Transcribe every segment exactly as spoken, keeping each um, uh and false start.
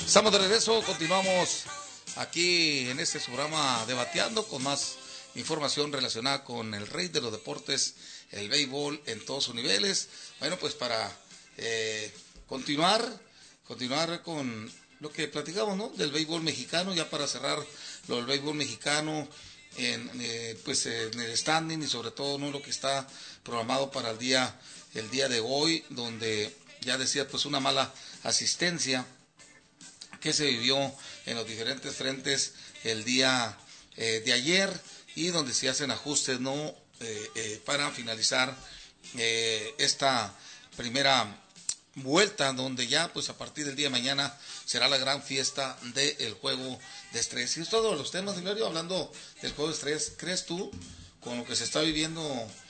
Estamos de regreso, continuamos aquí en este programa debateando con más información relacionada con el rey de los deportes, el béisbol en todos sus niveles. Bueno, pues para eh, continuar, continuar con lo que platicamos, ¿no? Del béisbol mexicano, ya para cerrar lo del béisbol mexicano, en, eh, pues en el standing y sobre todo, ¿no? Lo que está programado para el día, el día de hoy, donde ya decía, pues una mala asistencia que se vivió en los diferentes frentes el día eh, de ayer y donde se hacen ajustes, no eh, eh, para finalizar eh, esta primera vuelta, donde ya pues a partir del día de mañana será la gran fiesta del juego de estrés. Y es todos los temas, Hilario, hablando del juego de estrés. ¿Crees tú, con lo que se está viviendo,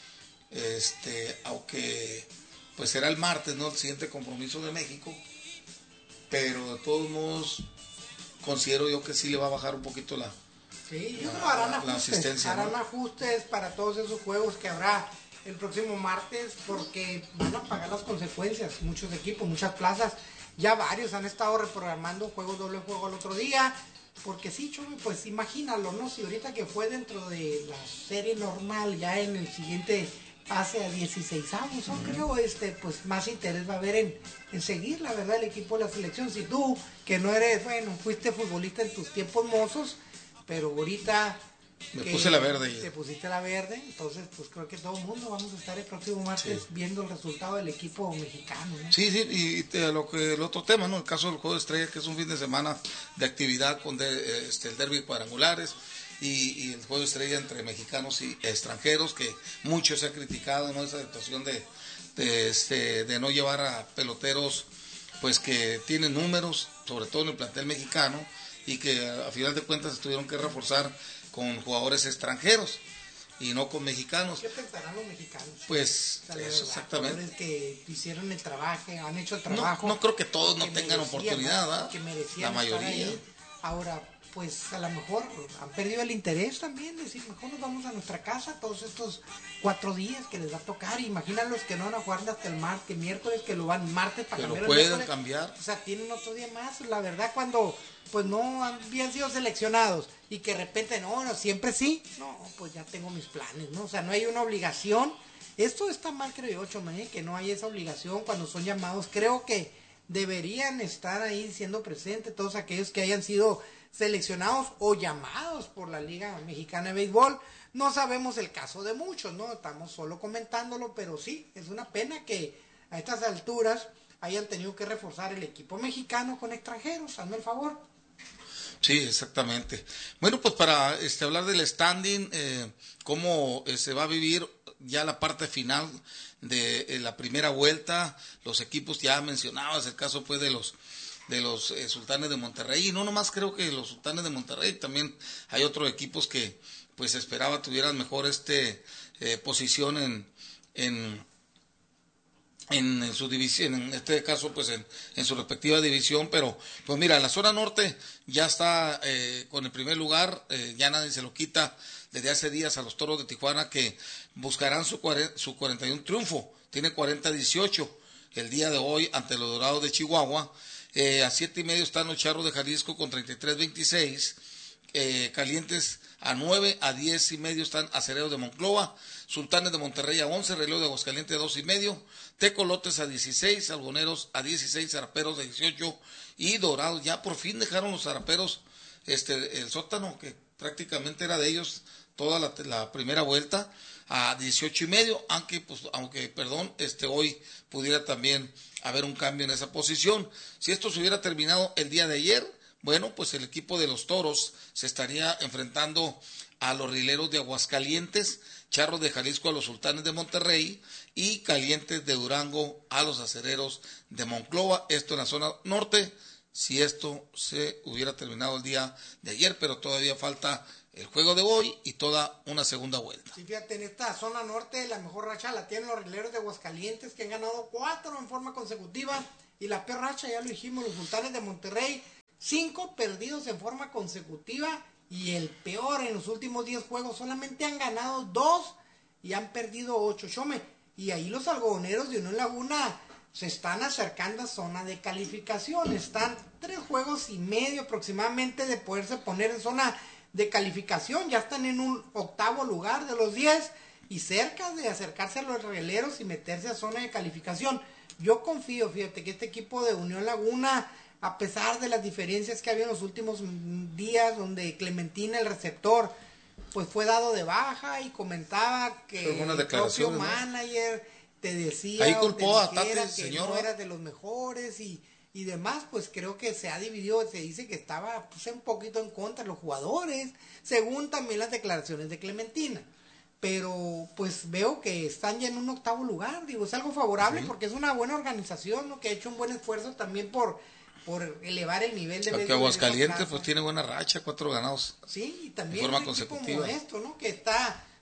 este, aunque pues será el martes, ¿no? El siguiente compromiso de México, pero de todos modos considero yo que sí le va a bajar un poquito la, sí, yo la, creo harán la, ajustes, la asistencia, harán ¿no? ajustes para todos esos juegos que habrá el próximo martes, porque van a pagar las consecuencias muchos equipos, muchas plazas. Ya varios han estado reprogramando juegos doble juego al otro día, porque sí, Chumi, pues imagínalo, ¿no? Si ahorita que fue dentro de la serie normal, ya en el siguiente pase a dieciséis avos, ¿no? Creo, este, pues más interés va a haber en, en seguir, la verdad, el equipo de la selección. Si tú, que no eres, bueno, fuiste futbolista en tus tiempos mozos, pero ahorita me que puse la verde. te pusiste la verde, entonces pues creo que todo el mundo vamos a estar el próximo martes, sí, viendo el resultado del equipo mexicano, ¿no? Sí, sí, y te, lo que el otro tema, ¿no? El caso del juego de estrella, que es un fin de semana de actividad con de, este, el derbi cuadrangulares y, y el juego de estrella entre mexicanos y extranjeros, que mucho se ha criticado, ¿no? Esa situación de, de, este, de no llevar a peloteros pues que tienen números, sobre todo en el plantel mexicano, y que a final de cuentas se tuvieron que reforzar con jugadores extranjeros y no con mexicanos. ¿Qué pensarán los mexicanos? Pues o sea, eso, verdad, exactamente. Que hicieron el trabajo, han hecho el trabajo. No, no creo que todos no que tengan merecían, oportunidad, ¿no? ¿verdad? Que merecían la mayoría. Estar ahí. Ahora, pues a lo mejor han perdido el interés también, decir, mejor nos vamos a nuestra casa todos estos cuatro días que les va a tocar. Imagina los que no van a jugar hasta el martes, miércoles, que lo van martes para que cambiar. lo pueden el cambiar. O sea, tienen otro día más. La verdad, cuando pues no habían sido seleccionados y que de repente, no, no, siempre sí, no, pues ya tengo mis planes, ¿no? O sea, no hay una obligación. Esto está mal, creo yo, Chomé, que no hay esa obligación cuando son llamados. Creo que deberían estar ahí siendo presentes todos aquellos que hayan sido seleccionados o llamados por la Liga Mexicana de Béisbol. No sabemos el caso de muchos, ¿no? Estamos solo comentándolo, pero sí, es una pena que a estas alturas hayan tenido que reforzar el equipo mexicano con extranjeros. Hazme el favor. Sí, exactamente. Bueno, pues para este hablar del standing, eh, cómo eh, se va a vivir ya la parte final de eh, la primera vuelta, los equipos ya mencionabas, el caso fue de los de los eh, Sultanes de Monterrey, y no nomás creo que los Sultanes de Monterrey, también hay otros equipos que pues esperaba tuvieran mejor este eh, posición en en En, en su división, en este caso pues en, en su respectiva división, pero pues mira, la zona norte ya está eh, con el primer lugar, eh, ya nadie se lo quita desde hace días a los Toros de Tijuana, que buscarán su, su cuarenta y uno triunfo, tiene cuarenta a dieciocho el día de hoy ante los Dorados de Chihuahua, eh, a siete y medio están los Charros de Jalisco con treinta y tres veintiséis, eh, Calientes a nueve, a diez y medio están Acereros de Monclova, Sultanes de Monterrey a once, Reloj de Aguascalientes a dos y medio, Tecolotes a dieciséis, Algoneros a dieciséis, Zaraperos a dieciocho y Dorados. Ya por fin dejaron los Zaraperos este, el sótano, que prácticamente era de ellos toda la, la primera vuelta, a dieciocho y medio, aunque, pues, aunque perdón, este, hoy pudiera también haber un cambio en esa posición. Si esto se hubiera terminado el día de ayer, bueno, pues el equipo de los Toros se estaría enfrentando a los Rileros de Aguascalientes, Charros de Jalisco a los Sultanes de Monterrey y Calientes de Durango a los Acereros de Monclova, esto en la zona norte, si esto se hubiera terminado el día de ayer, pero todavía falta el juego de hoy y toda una segunda vuelta. Sí, fíjate, en esta zona norte la mejor racha la tienen los Rileros de Aguascalientes, que han ganado cuatro en forma consecutiva, y la peor racha, ya lo dijimos, los Sultanes de Monterrey, cinco perdidos en forma consecutiva, y el peor, en los últimos diez juegos solamente han ganado dos y han perdido ocho. Chome, y ahí los algodoneros de Unión Laguna se están acercando a zona de calificación. Están tres juegos y medio aproximadamente de poderse poner en zona de calificación. Ya están en un octavo lugar de los diez y cerca de acercarse a los regeleros y meterse a zona de calificación. Yo confío, fíjate, que este equipo de Unión Laguna, a pesar de las diferencias que había en los últimos días, donde Clementina, el receptor, pues fue dado de baja y comentaba que el propio manager, ¿no?, te decía ahí culpó o a te dijera Tate, que señor, no eras de los mejores y, y demás. Pues creo que se ha dividido, se dice que estaba pues, un poquito en contra de los jugadores, según también las declaraciones de Clementina. Pero pues veo que están ya en un octavo lugar, digo, es algo favorable, sí, porque es una buena organización, ¿no?, que ha hecho un buen esfuerzo también por, por elevar el nivel de... Porque Aguascalientes pues tiene buena racha, cuatro ganados. Sí, y también de forma un consecutiva. equipo como esto, ¿no?, que está